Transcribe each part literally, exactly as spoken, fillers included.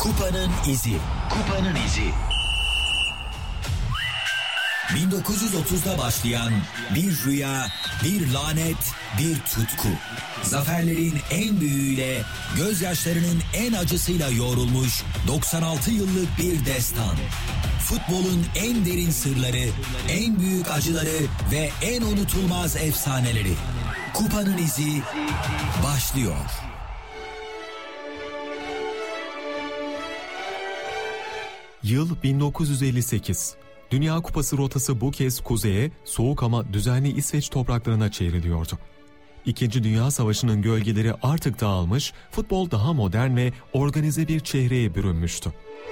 Kupanın izi. Kupanın izi. bin dokuz yüz otuzda başlayan bir rüya, bir lanet, bir tutku. Zaferlerin en büyüğüyle, gözyaşlarının en acısıyla yoğrulmuş doksan altı yıllık bir destan. Futbolun en derin sırları, en büyük acıları ve en unutulmaz efsaneleri. Kupanın izi başlıyor. Yıl bin dokuz yüz elli sekiz. Dünya Kupası rotası bu kez kuzeye, soğuk ama düzenli İsveç topraklarına çevriliyordu. İkinci Dünya Savaşı'nın gölgeleri artık dağılmış, futbol daha modern ve organize bir çehreye bürünmüştü.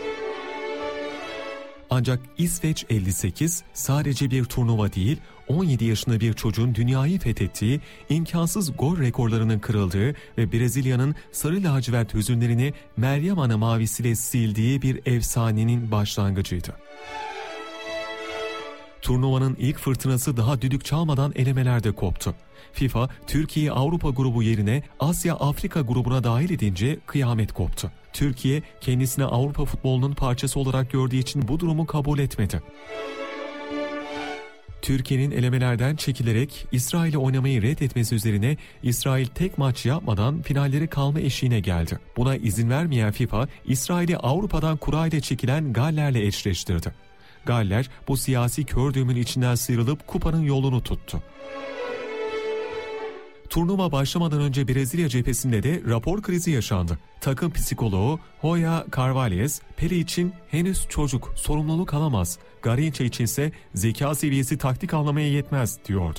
Ancak İsveç elli sekiz sadece bir turnuva değil, on yedi yaşında bir çocuğun dünyayı fethettiği, imkansız gol rekorlarının kırıldığı ve Brezilya'nın sarı lacivert hüzünlerini Meryem Ana mavisiyle sildiği bir efsanenin başlangıcıydı. Turnuvanın ilk fırtınası daha düdük çalmadan elemelerde koptu. FIFA, Türkiye'yi Avrupa grubu yerine Asya-Afrika grubuna dahil edince kıyamet koptu. Türkiye, kendisini Avrupa futbolunun parçası olarak gördüğü için bu durumu kabul etmedi. Türkiye'nin elemelerden çekilerek İsrail'e oynamayı reddetmesi üzerine İsrail tek maç yapmadan finallere kalma eşiğine geldi. Buna izin vermeyen FIFA, İsrail'i Avrupa'dan kura ile çekilen Galler'le eşleştirdi. Galler bu siyasi kör düğümün içinden sıyrılıp kupanın yolunu tuttu. Turnuva başlamadan önce Brezilya cephesinde de rapor krizi yaşandı. Takım psikoloğu Hoya Carvalhes, Pele için henüz çocuk, sorumluluk alamaz. Garrincha içinse zeka seviyesi taktik anlamaya yetmez diyordu.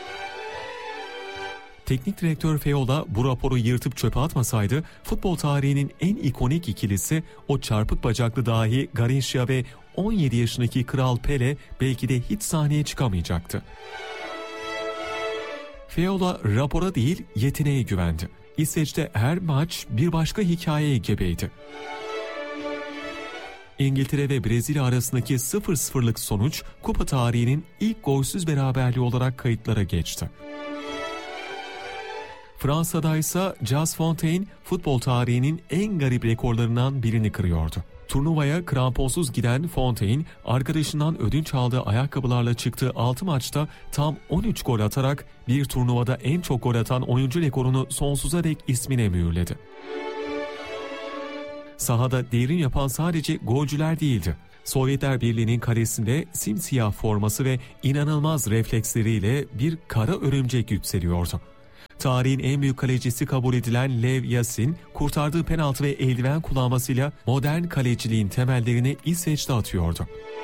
Teknik direktör Feola bu raporu yırtıp çöpe atmasaydı futbol tarihinin en ikonik ikilisi o çarpık bacaklı dahi Garrincha ve on yedi yaşındaki Kral Pele belki de hiç sahneye çıkamayacaktı. Feola rapora değil yeteneğe güvendi. İsveç'te her maç bir başka hikayeye gebeydi. İngiltere ve Brezilya arasındaki sıfır sıfırlık sonuç kupa tarihinin ilk golsüz beraberliği olarak kayıtlara geçti. Fransa'da ise Jules Fontaine futbol tarihinin en garip rekorlarından birini kırıyordu. Turnuvaya kramponsuz giden Fontaine, arkadaşından ödünç aldığı ayakkabılarla çıktığı altı maçta tam on üç gol atarak bir turnuvada en çok gol atan oyuncu rekorunu sonsuza dek ismine mühürledi. Sahada devrim yapan sadece golcüler değildi. Sovyetler Birliği'nin kalesinde simsiyah forması ve inanılmaz refleksleriyle bir kara örümcek yükseliyordu. Tarihin en büyük kalecisi kabul edilen Lev Yashin, kurtardığı penaltı ve eldiven kullanmasıyla modern kaleciliğin temellerini İsveç'te atıyordu.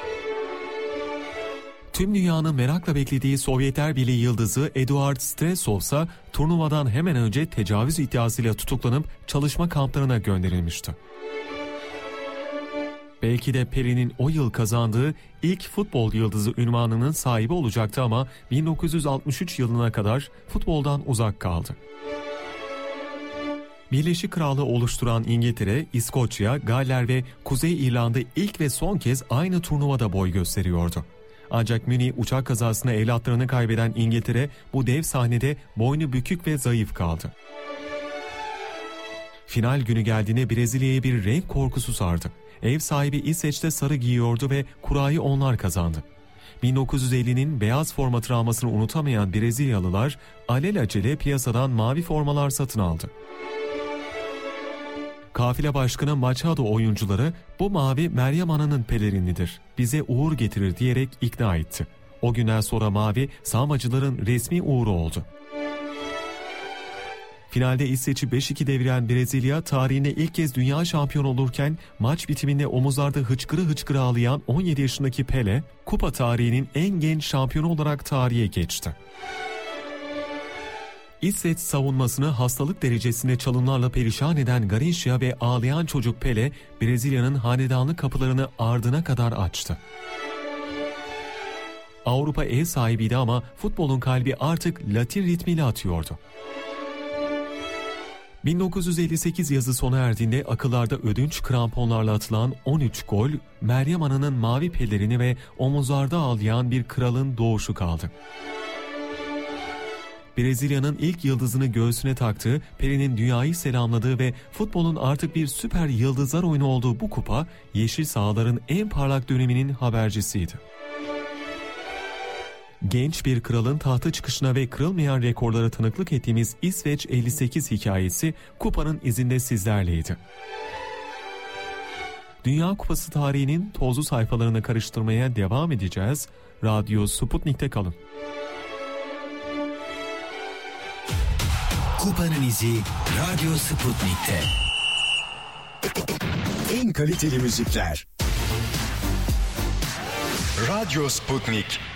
Tüm dünyanın merakla beklediği Sovyetler Birliği yıldızı Eduard Streltsov ise turnuvadan hemen önce tecavüz iddiasıyla tutuklanıp çalışma kamplarına gönderilmişti. Belki de Pele'nin o yıl kazandığı ilk futbol yıldızı unvanının sahibi olacaktı ama bin dokuz yüz altmış üç yılına kadar futboldan uzak kaldı. Birleşik Krallığı oluşturan İngiltere, İskoçya, Galler ve Kuzey İrlanda ilk ve son kez aynı turnuvada boy gösteriyordu. Ancak Münih uçak kazasında evlatlarını kaybeden İngiltere bu dev sahnede boynu bükük ve zayıf kaldı. Final günü geldiğinde Brezilya'ya bir renk korkusu sardı. Ev sahibi İsveç'te sarı giyiyordu ve kurayı onlar kazandı. bin dokuz yüz ellinin beyaz forma travmasını unutamayan Brezilyalılar alelacele piyasadan mavi formalar satın aldı. Kafile başkanı Machado oyuncuları bu mavi Meryem Ana'nın pelerinidir, bize uğur getirir diyerek ikna etti. O günden sonra mavi sağmacıların resmi uğuru oldu. Finalde İsveç'i beş iki deviren Brezilya tarihinde ilk kez dünya şampiyonu olurken maç bitiminde omuzlarda hıçkırı hıçkırı ağlayan on yedi yaşındaki Pele, kupa tarihinin en genç şampiyonu olarak tarihe geçti. İsveç savunmasını hastalık derecesinde çalımlarla perişan eden Garrincha ve ağlayan çocuk Pele, Brezilya'nın hanedanlık kapılarını ardına kadar açtı. Avrupa ev sahibiydi ama futbolun kalbi artık Latin ritmiyle atıyordu. bin dokuz yüz elli sekiz yazı sona erdiğinde akıllarda ödünç kramponlarla atılan on üç gol, Meryem Ana'nın mavi pelerini ve omuzlarda ağlayan bir kralın doğuşu kaldı. Brezilya'nın ilk yıldızını göğsüne taktığı, Pele'nin dünyayı selamladığı ve futbolun artık bir süper yıldızlar oyunu olduğu bu kupa, yeşil sahaların en parlak döneminin habercisiydi. Genç bir kralın tahta çıkışına ve kırılmayan rekorlara tanıklık ettiğimiz İsveç elli sekiz hikayesi kupanın izinde sizlerleydi. Dünya Kupası tarihinin tozlu sayfalarını karıştırmaya devam edeceğiz. Radyo Sputnik'te kalın. Kupanın izi Radyo Sputnik'te. En kaliteli müzikler. Radyo Sputnik.